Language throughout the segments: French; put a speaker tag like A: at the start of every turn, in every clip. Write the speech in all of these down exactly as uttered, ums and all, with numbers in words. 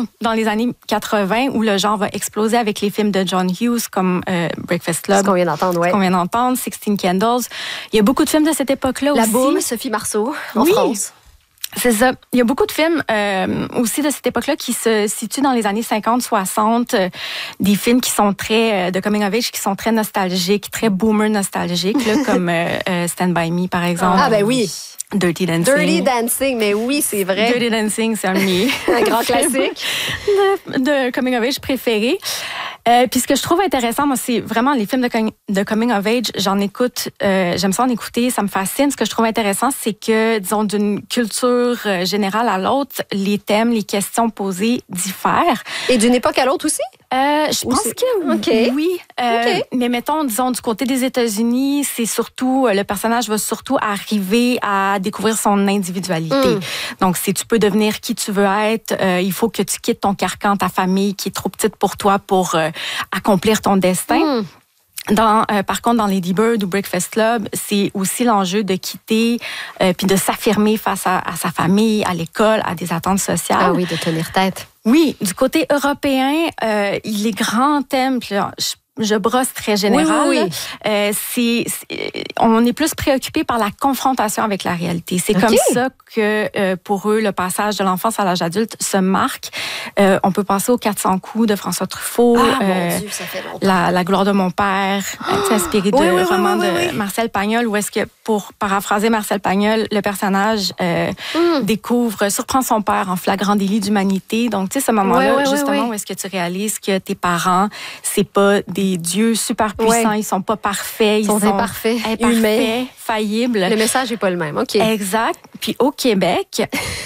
A: dans les années quatre-vingts où le genre va exploser avec les films de John Hughes comme euh, Breakfast Club.
B: Ce qu'on vient d'entendre, oui.
A: Ce qu'on vient d'entendre, sixteen Candles. Il y a beaucoup de films de cette époque-là
B: La
A: aussi.
B: La Boum, Sophie Marceau, en
A: oui.
B: France.
A: C'est ça. Il y a beaucoup de films euh, aussi de cette époque-là qui se situent dans les années cinquante soixante. Euh, des films qui sont très, euh, de coming of age, qui sont très nostalgiques, très boomer nostalgiques, là, comme euh, euh, Stand By Me, par exemple.
B: Ah, ben oui.
A: Dirty Dancing.
B: Dirty Dancing, mais oui, c'est vrai.
A: Dirty Dancing, c'est un de mes
B: un grand classique
A: de, de coming of age préférés. Euh, puis ce que je trouve intéressant, moi, c'est vraiment les films de, de coming of age. J'en écoute, euh, j'aime ça en écouter, ça me fascine. Ce que je trouve intéressant, c'est que, disons, d'une culture générale à l'autre, les thèmes, les questions posées diffèrent.
B: Et d'une époque à l'autre aussi?
A: Euh, je
B: Ou
A: pense
B: c'est...
A: que
B: okay.
A: oui. Euh,
B: okay.
A: Mais mettons, disons, du côté des États-Unis, c'est surtout, le personnage va surtout arriver à découvrir son individualité. Mm. Donc, si tu peux devenir qui tu veux être, euh, il faut que tu quittes ton carcan, ta famille qui est trop petite pour toi pour euh, accomplir ton destin. Mm. Dans, euh, par contre, dans Lady Bird ou Breakfast Club, c'est aussi l'enjeu de quitter euh, puis de s'affirmer face à, à sa famille, à l'école, à des attentes sociales.
B: Ah oui, de tenir tête.
A: Oui, du côté européen, euh, les grands thèmes, puis là, je, je brosse très général,
B: oui, oui, oui.
A: Euh, c'est, c'est, on est plus préoccupé par la confrontation avec la réalité. C'est okay. comme ça que euh, pour eux, le passage de l'enfance à l'âge adulte se marque. Euh, on peut penser aux quatre cents coups de François Truffaut,
B: ah,
A: euh,
B: mon Dieu, ça fait longtemps.
A: La, la gloire de mon père, oh! inspiré de
B: oui, oui,
A: roman
B: oui, oui, oui,
A: de
B: oui.
A: Marcel Pagnol, où est-ce que, pour paraphraser Marcel Pagnol, le personnage euh, mm. découvre, surprend son père en flagrant délit d'humanité. Donc, tu sais, ce moment-là,
B: oui, oui,
A: justement,
B: oui, oui.
A: où est-ce que tu réalises que tes parents, c'est pas des dieux super puissants, oui. ils sont pas parfaits, ils
B: sont,
A: sont
B: imparfaits,
A: imparfaits,
B: humains,
A: faillibles.
B: Le message est pas le même, OK.
A: Exact. Puis au Québec...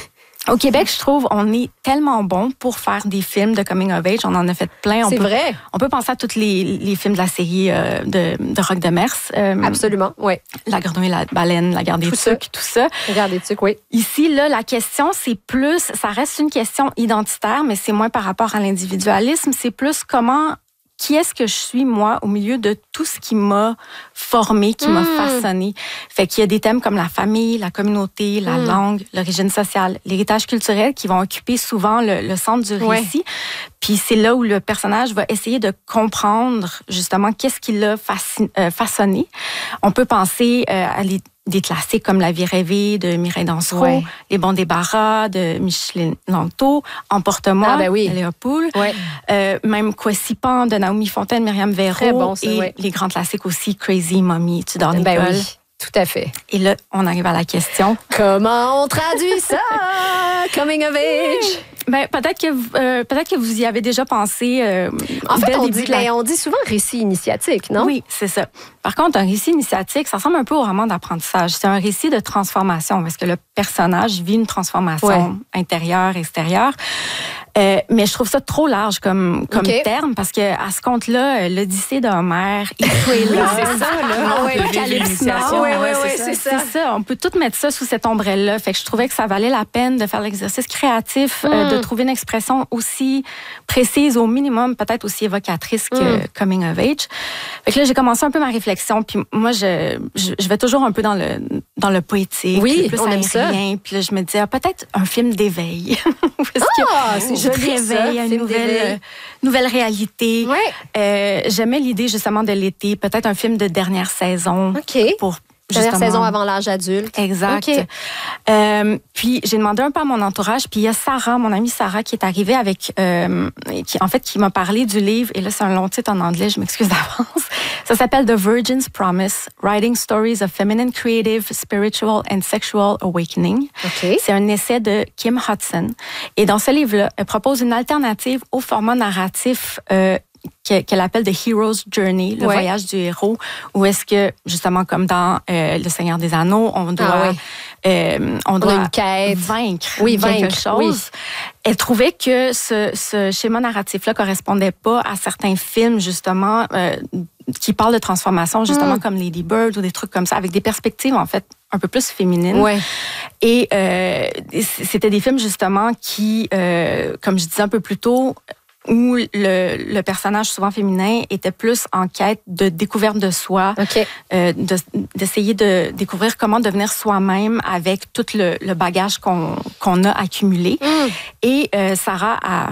A: Au Québec, je trouve, on est tellement bon pour faire des films de coming of age. On en a fait plein. On
B: c'est
A: peut,
B: vrai.
A: On peut penser à tous les, les films de la série euh, de, de Roch Demers. Euh,
B: Absolument, oui.
A: La Grenouille et la baleine, La Garde des Tucs, tout ça.
B: La Garde des Tucs, oui.
A: Ici, là, la question, c'est plus... Ça reste une question identitaire, mais c'est moins par rapport à l'individualisme. C'est plus comment... Qui est-ce que je suis, moi, au milieu de tout ce qui m'a formé, qui mmh. m'a façonné? Fait qu'il y a des thèmes comme la famille, la communauté, la mmh. langue, l'origine sociale, l'héritage culturel qui vont occuper souvent le, le centre du récit. Ouais. Puis c'est là où le personnage va essayer de comprendre, justement, qu'est-ce qui l'a fascin- euh, façonné. On peut penser euh, à les des classiques comme La vie rêvée de Mireille Dansereau, ouais. Les bons débarras de Micheline Lanto, Emporte-moi ah ben oui. de Léopold, ouais. euh, même Kwesipan de Naomi Fontaine, Myriam Véro,
B: bon, ça,
A: et
B: ouais.
A: les grands classiques aussi, Crazy Mommy, Tudor
B: ben
A: Nicole.
B: Oui. Tout à fait.
A: Et là, on arrive à la question.
B: Comment on traduit ça? Coming of age?
A: Ben, peut-être que, euh, peut-être que vous y avez déjà pensé. Euh,
B: en fait, on dit, la... ben, on dit souvent récit initiatique, non?
A: Oui, c'est ça. Par contre, un récit initiatique, ça ressemble un peu au roman d'apprentissage. C'est un récit de transformation parce que le personnage vit une transformation ouais. intérieure, extérieure. Euh, mais je trouve ça trop large comme, comme okay. terme parce que à ce compte-là, l'Odyssée d'Homère, il est là.
B: C'est ça, là.
A: Ouais, Apocalypse Now.
B: Oui, oui, oui, c'est ça.
A: C'est ça. On peut tout mettre ça sous cette ombrelle-là. Fait que je trouvais que ça valait la peine de faire l'exercice créatif, mm. euh, de trouver une expression aussi précise, au minimum, peut-être aussi évocatrice que mm. coming of age. Fait que là, j'ai commencé un peu ma réflexion. Puis moi, je, je, je vais toujours un peu dans le, dans le poétique.
B: Oui,
A: plus
B: on aime ça.
A: Puis là, je me disais, ah, peut-être un film d'éveil. Parce
B: ah,
A: que
B: c'est
A: je réveille à une nouvelle, euh, nouvelle réalité.
B: Ouais.
A: Euh, j'aimais l'idée, justement, de l'été. Peut-être un film de dernière saison.
B: OK.
A: Pour
B: Dernière
A: justement...
B: saison avant l'âge adulte.
A: Exact.
B: Okay.
A: Euh, puis j'ai demandé un peu à mon entourage, puis il y a Sarah, mon amie Sarah, qui est arrivée avec, euh, qui en fait qui m'a parlé du livre. Et là, c'est un long titre en anglais, je m'excuse d'avance. Ça s'appelle The Virgin's Promise: Writing Stories of Feminine Creative, Spiritual and Sexual Awakening.
B: Okay.
A: C'est un essai de Kim Hudson. Et dans ce livre-là, elle propose une alternative au format narratif. Euh, qu'elle appelle The Hero's Journey, le
B: ouais.
A: voyage du héros, où est-ce que, justement, comme dans euh, Le Seigneur des Anneaux, on doit,
B: ah ouais.
A: euh, on doit
B: on une quête.
A: vaincre
B: oui,
A: quelque
B: vaincre.
A: chose.
B: Oui.
A: Elle trouvait que ce, ce schéma narratif-là correspondait pas à certains films, justement, euh, qui parlent de transformation, justement, mm. comme Lady Bird ou des trucs comme ça, avec des perspectives, en fait, un peu plus féminines.
B: Ouais.
A: Et euh, c'était des films, justement, qui, euh, comme je disais un peu plus tôt, où le, le personnage souvent féminin était plus en quête de découverte de soi,
B: okay.
A: euh, de, d'essayer de découvrir comment devenir soi-même avec tout le, le bagage qu'on, qu'on a accumulé. Mm. Et euh, Sarah a